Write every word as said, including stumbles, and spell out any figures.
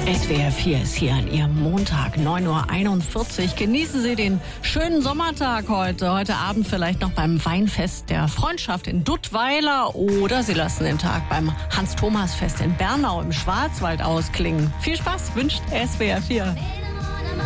S W R vier ist hier an Ihrem Montag, neun Uhr einundvierzig. Genießen Sie den schönen Sommertag heute. Heute Abend vielleicht noch beim Weinfest der Freundschaft in Duttweiler oder Sie lassen den Tag beim Hans-Thomas-Fest in Bernau im Schwarzwald ausklingen. Viel Spaß wünscht S W R vier.